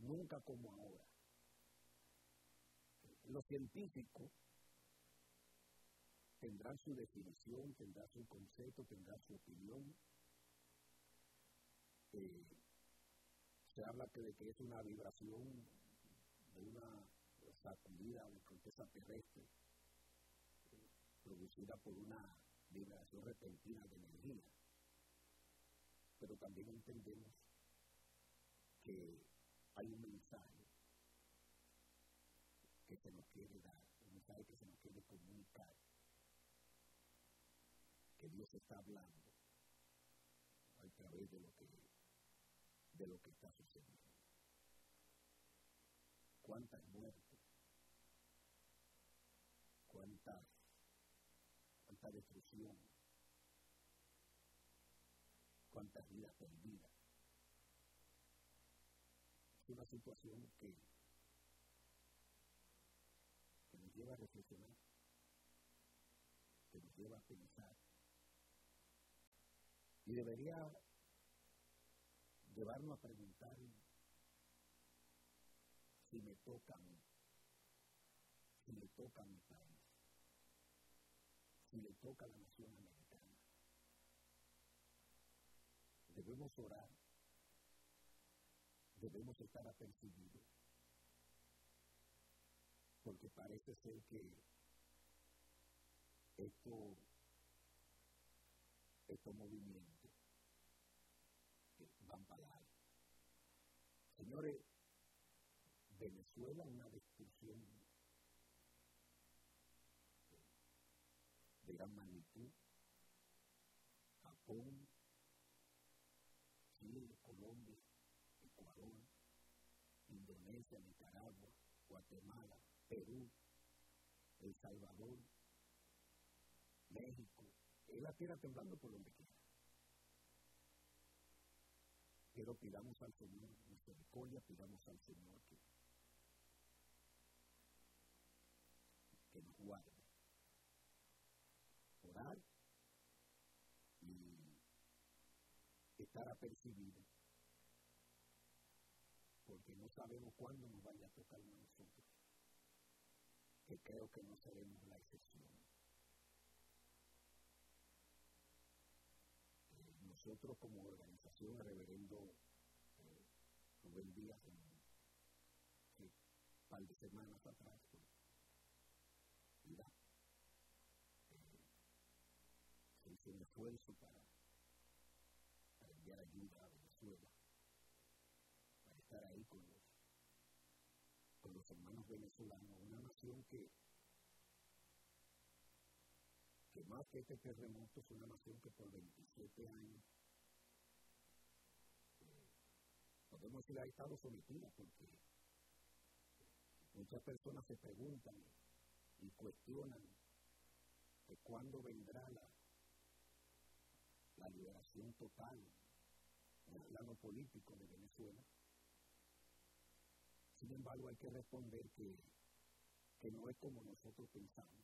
nunca como ahora. Los científicos tendrán su definición, tendrán su concepto, tendrán su opinión. Se habla de que es una vibración de una sacudida de corteza terrestre producida por una vibración repentina de energía. Pero también entendemos que hay un mensaje que se nos quiere dar, un mensaje que se nos quiere comunicar, que Dios está hablando a través de lo que está sucediendo. Cuántas muertes, cuánta destrucción, cuántas vidas perdidas. Es una situación que nos lleva a reflexionar, que nos lleva a pensar. Y debería llevarnos a preguntar si me toca a mí, si le toca a mi país, si le toca a la nación americana. Debemos orar, debemos estar apercibidos, porque parece ser que estos movimientos van para largo. Señores, Venezuela es una destrucción de gran magnitud. Japón, Chile, Colombia, Ecuador, Indonesia, Nicaragua, Guatemala, Perú, El Salvador, México. Es la tierra temblando por donde quiera. Pero pidamos al Señor misericordia, pidamos al Señor que nos guarde. Orar y estar apercibido, porque no sabemos cuándo nos vaya a tocar a nosotros, que creo que no seremos la excepción. Nosotros como organización, el reverendo Rubén Díaz, un par de semanas atrás, se hizo un esfuerzo para enviar ayuda a Venezuela, para estar ahí con los hermanos venezolanos, una nación que más que este terremoto es una nación que por 27 años podemos decir ha estado sometida, porque muchas personas se preguntan y cuestionan de cuándo vendrá la liberación total en el plano político de Venezuela. Sin embargo, hay que responder que no es como nosotros pensamos.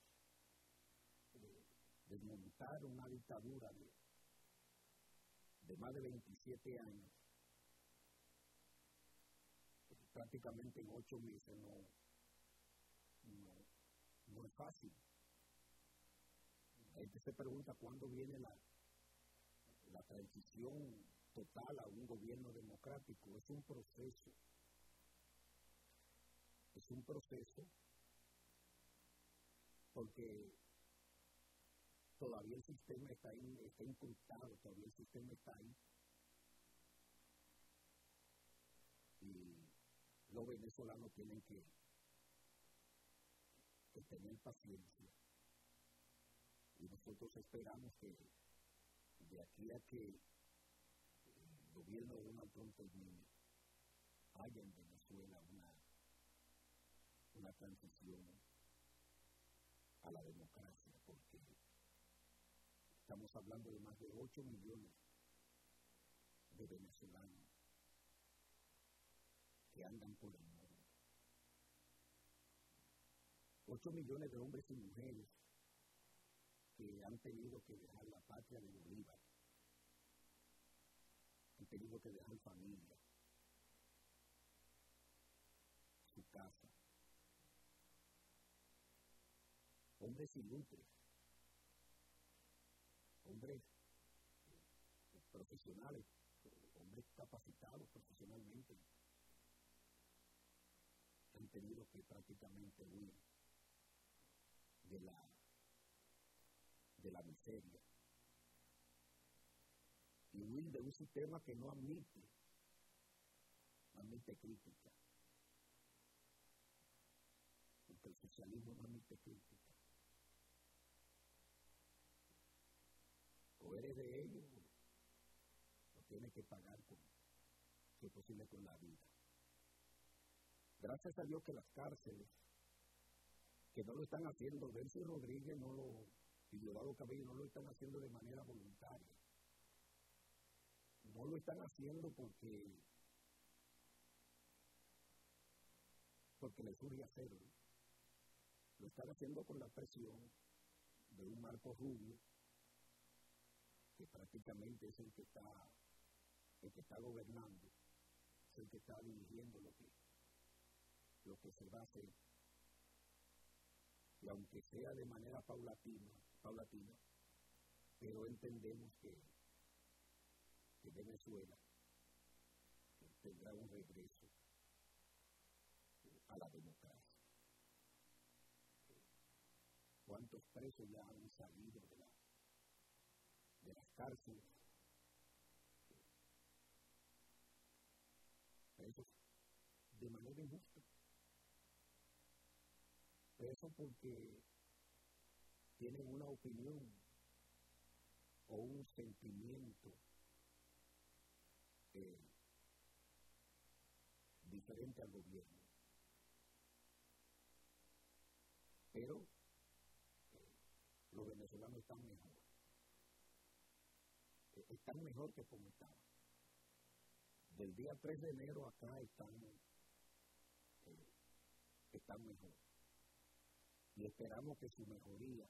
Desmontar una dictadura de más de 27 años, prácticamente en 8 meses, no es fácil. La gente se pregunta cuándo viene la transición total a un gobierno democrático. Es un proceso. Es un proceso porque todavía el sistema está incrustado, todavía el sistema está ahí. Y los venezolanos tienen que tener paciencia. Y nosotros esperamos que de aquí a que el gobierno de Donald Trump termine, haya en Venezuela una transición a la democracia, porque estamos hablando de más de 8 millones de venezolanos que andan por el mundo. 8 millones de hombres y mujeres que han tenido que dejar la patria de Bolívar, han tenido que dejar familia, casa, hombres ilustres, hombres profesionales, hombres capacitados profesionalmente, han tenido que prácticamente huir de la miseria y huir de un sistema que no admite crítica, porque el socialismo no admite crítica. O eres de ellos o tienes que pagar si es posible con la vida. Gracias a Dios que las cárceles, que no lo están haciendo, Delcy Rodríguez y Diosdado Cabello no lo están haciendo de manera voluntaria. No lo están haciendo porque les surge hacerlo. Lo están haciendo con la presión de un Marco Rubio, que prácticamente es el que está gobernando, es el que está dirigiendo lo que se va a hacer. Y aunque sea de manera paulatina, pero entendemos que Venezuela tendrá un regreso a la democracia. ¿Cuántos presos ya han salido de las cárceles? Presos de manera injusta. Presos porque tienen una opinión o un sentimiento diferente al gobierno. Pero los venezolanos están mejor. Están mejor que como estaban. Del día 3 de enero acá están mejor. Y esperamos que su mejoría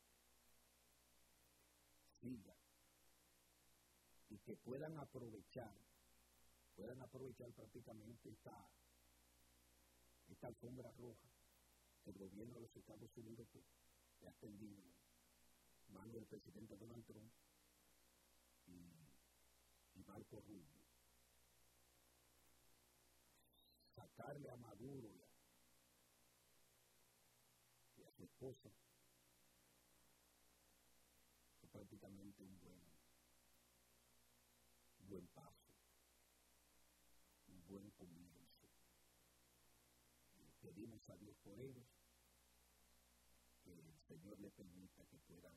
siga y que puedan aprovechar prácticamente esta alfombra roja que el gobierno de los Estados Unidos le ha tendido mano del presidente Donald Trump y Marco Rubio. Sacarle a Maduro y a su esposa fue prácticamente un buen paso, un buen comienzo. Pedimos a Dios por ellos, que el Señor les permita que puedan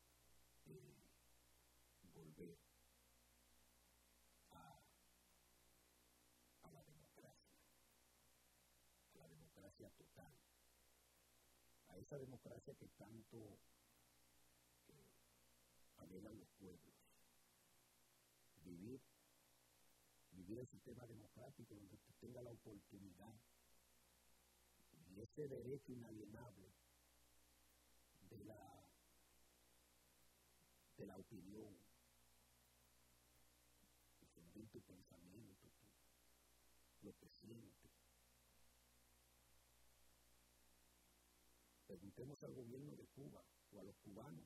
volver a la democracia total, a esa democracia que tanto anhelan los pueblos. Vivir el sistema democrático donde usted tenga la oportunidad y ese derecho inalienable de la opinión, defender tu pensamiento, lo que sientes. Preguntemos al gobierno de Cuba o a los cubanos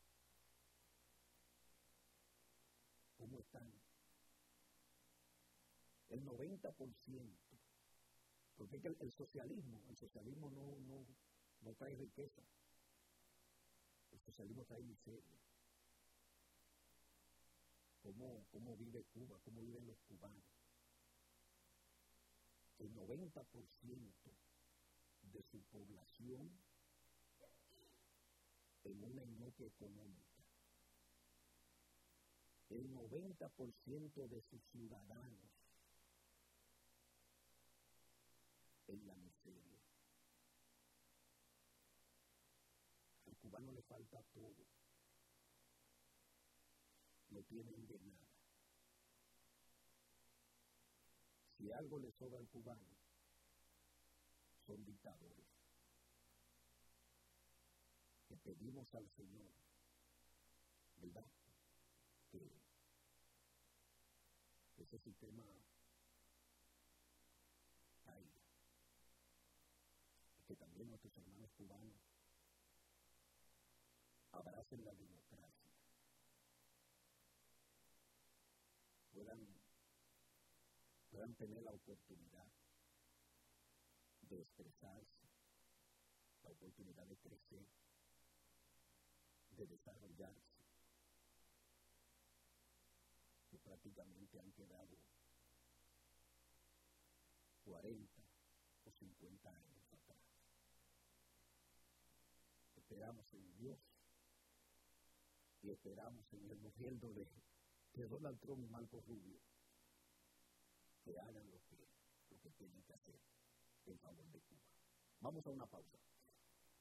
cómo están. El 90%, porque es que el socialismo no trae riqueza, el socialismo trae miseria. ¿Cómo vive Cuba? ¿Cómo viven los cubanos? El 90% de su población en una inopia económica. El 90% de sus ciudadanos en la miseria. Al cubano le falta todo. No tienen de nada. Si algo le sobra al cubano, son dictadores. Que pedimos al Señor, ¿verdad?, que ese sistema caiga, también nuestros hermanos cubanos abracen la democracia, puedan tener la oportunidad de expresarse, la oportunidad de crecer, de desarrollarse, que prácticamente han quedado 40 o 50 años atrás. Esperamos en Dios y esperamos en el gobierno de Donald Trump y Marco Rubio que hagan lo que tienen que hacer en favor de Cuba. Vamos a una pausa.